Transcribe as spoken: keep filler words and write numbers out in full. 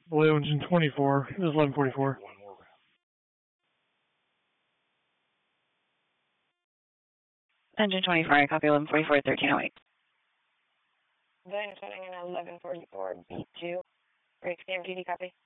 Blue engine twenty-four. It was eleven forty-four. One more round. Engine twenty-four, I copy eleven forty-four, thirteen oh eight. Then putting in eleven forty-four, B two. Brakes, D M T D, copy.